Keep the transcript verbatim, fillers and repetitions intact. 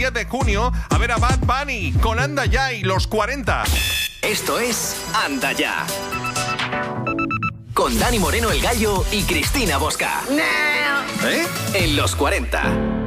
diez de junio a ver a Bad Bunny con Anda Ya y los cuarenta. Esto es Anda Ya. Con Dani Moreno el Gallo y Cristina Bosca. ¿Eh? En los cuarenta.